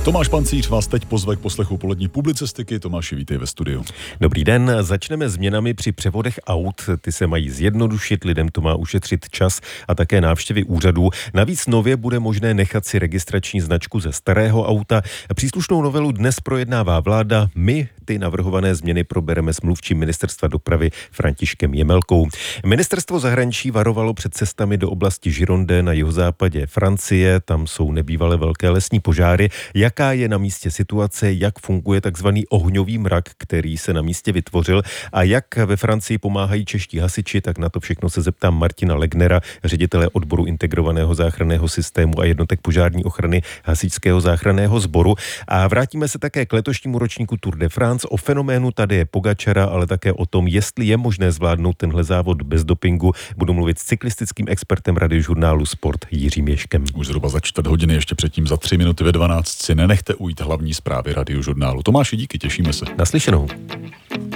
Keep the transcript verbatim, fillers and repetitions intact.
Tomáš Pancíř vás teď pozve k poslechu polední publicistiky. Tomáši, vítej ve studiu. Dobrý den, začneme změnami při převodech aut. Ty se mají zjednodušit, lidem to má ušetřit čas a také návštěvy úřadů. Navíc nově bude možné nechat si registrační značku ze starého auta. Příslušnou novelu dnes projednává vláda. My ty navrhované změny probereme s mluvčím ministerstva dopravy Františkem Jemelkou. Ministerstvo zahraničí varovalo před cestami do oblasti Gironde na jihozápadě Francie. Tam jsou nebývalé velké lesní požáry. Jaká je na místě situace, jak funguje takzvaný ohňový mrak, který se na místě vytvořil a jak ve Francii pomáhají čeští hasiči, tak na to všechno se zeptám Martina Legnera, ředitele odboru integrovaného záchranného systému a jednotek požární ochrany hasičského záchranného sboru. A vrátíme se také k letošnímu ročníku Tour de France, o fenoménu Tadeje Pogačara, ale také o tom, jestli je možné zvládnout tenhle závod bez dopingu. Budu mluvit s cyklistickým expertem radiožurnálu Sport Jiřím Ježkem. Už zhruba za čtvrt hodiny, ještě předtím za tři minuty ve dvanáct si nenechte ujít hlavní zprávy radiožurnálu. Tomáši, díky, těšíme se. Naslyšenou.